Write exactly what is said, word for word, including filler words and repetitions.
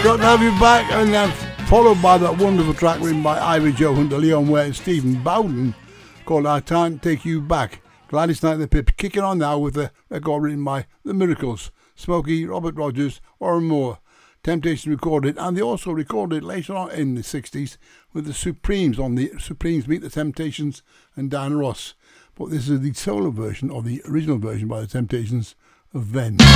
Got to have you back, and then followed by that wonderful track written by Ivy Joe Hunter, Leon Ware and Stephen Bowden called I Can't Take You Back. Gladys Knight and the Pips kicking on now with a record written by The Miracles, Smokey, Robert Rogers, Warren Moore. Temptation recorded, and they also recorded later on in the sixties with the Supremes on the Supremes Meet the Temptations and Dan Ross. But this is the solo version, or the original version by the Temptations, of Then.